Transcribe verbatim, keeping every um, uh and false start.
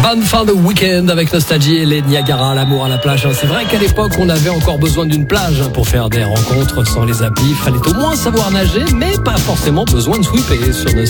Bonne fin de week-end avec Nostalgie et les Niagara, l'amour à la plage. C'est vrai qu'à l'époque, on avait encore besoin d'une plage pour faire des rencontres sans les applis. Fallait au moins savoir nager, mais pas forcément besoin de sweeper sur Nostalgie.